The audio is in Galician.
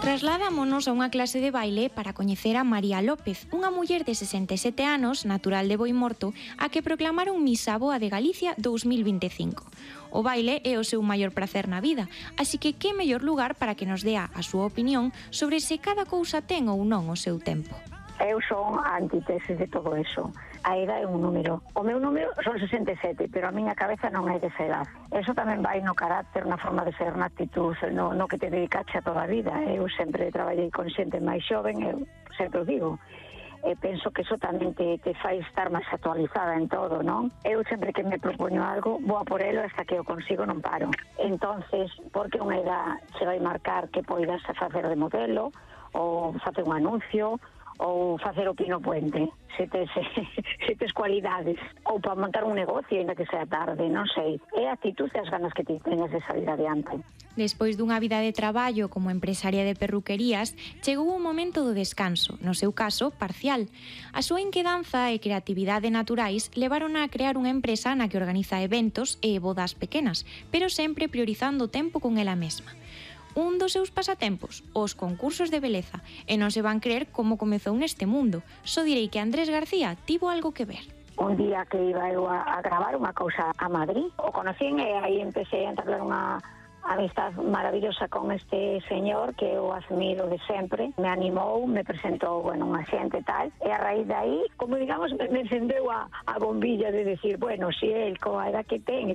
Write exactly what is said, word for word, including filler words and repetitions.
Trasladámonos a unha clase de baile para coñecer a María López, unha muller de sesenta e sete anos, natural de Boimorto, a que proclamaron Misa Boa de Galicia dous mil vinte e cinco. O baile é o seu maior prazer na vida, así que que mellor lugar para que nos dea a súa opinión sobre se cada cousa ten ou non o seu tempo. Eu son a antítese de todo eso. A edad é un número. O meu número son sesenta e sete, pero a miña cabeza non é desa edad. Eso tamén vai no carácter, na forma de ser, na actitud, no, no que te dedicache a toda a vida. Eu sempre traballei con xente máis xoven, eu sempre o digo. E penso que eso tamén te, te fai estar máis actualizada en todo, non? Eu sempre que me propoño algo, vou a por elo hasta que o consigo, non paro. Entonces, porque unha edad se vai marcar que poidas facer de modelo, ou facer un anuncio, ou facer o Pino Puente, se tes, se tes cualidades, ou para montar un negocio, ainda que sea tarde, non sei. É a actitud e as ganas que ti teñas de salir adiante. Despois dunha vida de traballo como empresaria de perruquerías, chegou o momento do descanso, no seu caso, parcial. A súa inquedanza e creatividade naturais levaron a crear unha empresa na que organiza eventos e bodas pequenas, pero sempre priorizando o tempo con ela mesma. Un dos seus pasatempos, os concursos de beleza, e non se van creer como comezou neste mundo. Só direi que Andrés García tivo algo que ver. Un día que iba eu a, a gravar unha cousa a Madrid, o conocín e aí empecé a entablar unha amistad maravillosa con este señor que eu admiro de sempre. Me animou, me presentou, bueno, unha xente e tal, e a raíz de aí, como digamos, me encendeu a, a bombilla de decir, bueno, si el coa edad que ten